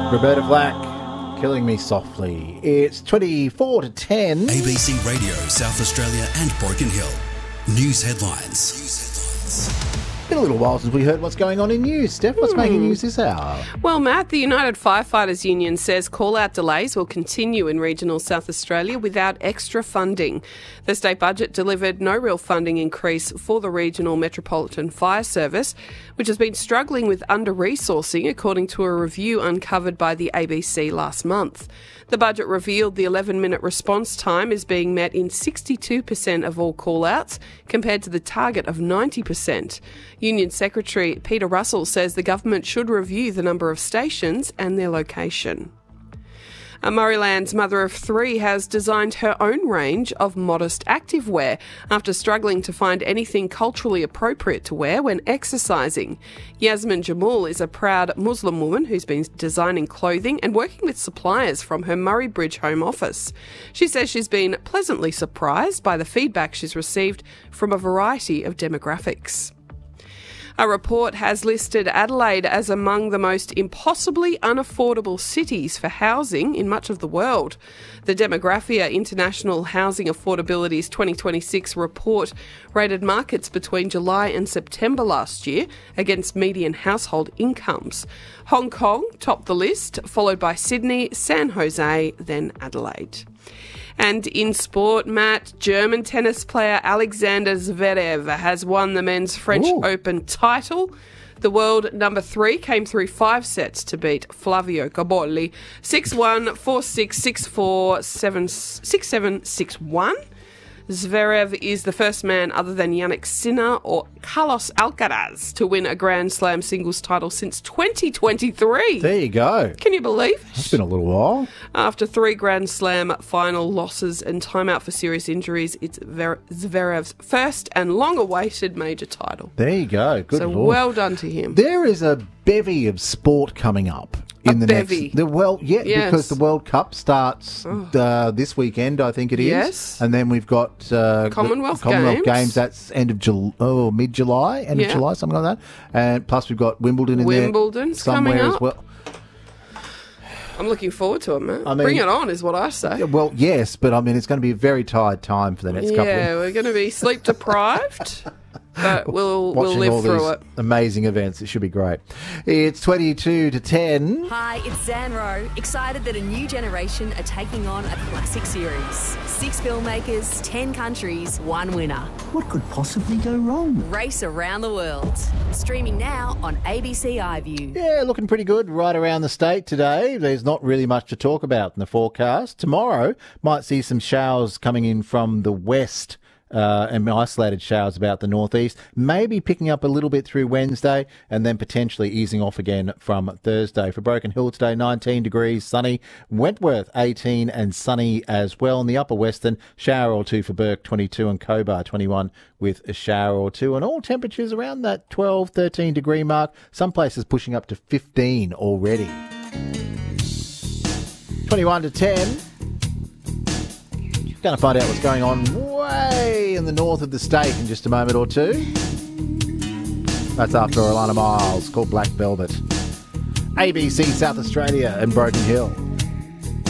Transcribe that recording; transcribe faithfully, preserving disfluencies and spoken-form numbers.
Roberta Flack, Killing Me Softly. It's twenty-four to ten. A B C Radio, South Australia and Broken Hill. News headlines. News headlines. Been a little while since we heard what's going on in news. Steph, what's hmm. making news this hour? Well, Matt, the United Firefighters Union says call-out delays will continue in regional South Australia without extra funding. The state budget delivered no real funding increase for the regional Metropolitan Fire Service, which has been struggling with under-resourcing, according to a review uncovered by the A B C last month. The budget revealed the eleven-minute response time is being met in sixty-two percent of all call-outs, compared to the target of ninety percent. Union Secretary Peter Russell says the government should review the number of stations and their location. A Murrayland's mother of three has designed her own range of modest activewear after struggling to find anything culturally appropriate to wear when exercising. Yasmin Jamul is a proud Muslim woman who's been designing clothing and working with suppliers from her Murray Bridge home office. She says she's been pleasantly surprised by the feedback she's received from a variety of demographics. A report has listed Adelaide as among the most impossibly unaffordable cities for housing in much of the world. The Demographia International Housing Affordability's twenty twenty-six report rated markets between July and September last year against median household incomes. Hong Kong topped the list, followed by Sydney, San Jose, then Adelaide. And in sport, Matt, German tennis player Alexander Zverev has won the men's French Ooh. Open title. The world number three came through five sets to beat Flavio Cobolli. six one, four six, six four, seven six seven, six one. Zverev is the first man other than Yannick Sinner or Carlos Alcaraz to win a Grand Slam singles title since twenty twenty-three. There you go. Can you believe it? It's been a little while. After three Grand Slam final losses and time out for serious injuries, it's Zverev's first and long-awaited major title. There you go. Good so Lord. Well done to him. There is a bevy of sport coming up. In a the bevy. next, the well, yeah, yes. because the World Cup starts oh. uh, this weekend, I think it is. Yes, and then we've got uh, Commonwealth, Commonwealth Games. Games. That's end of July, oh, mid July, end yeah. of July, something like that. And plus, we've got Wimbledon in Wimbledon's there somewhere coming up. as well. I'm looking forward to it, man. I mean, bring it on, is what I say. Well, yes, but I mean, it's going to be a very tired time for the next yeah, couple. Yeah, we're going to be sleep deprived. But we'll we'll live all through these it. Amazing events. It should be great. It's twenty-two to ten. Hi, it's Zan Rowe. Excited that a new generation are taking on a classic series. Six filmmakers, ten countries, one winner. What could possibly go wrong? Race around the world. Streaming now on A B C iView. Yeah, looking pretty good right around the state today. There's not really much to talk about in the forecast. Tomorrow might see some showers coming in from the west. Uh, and isolated showers about the northeast, maybe picking up a little bit through Wednesday and then potentially easing off again from Thursday. For Broken Hill today, nineteen degrees, sunny. Wentworth, eighteen and sunny as well. In the upper western, shower or two for Burke, twenty-two, and Cobar, twenty-one with a shower or two. And all temperatures around that twelve, thirteen degree mark. Some places pushing up to fifteen already. twenty-one to ten. Going to find out what's going on way in the north of the state in just a moment or two. That's after Alana Miles, called Black Velvet. A B C South Australia and Broken Hill.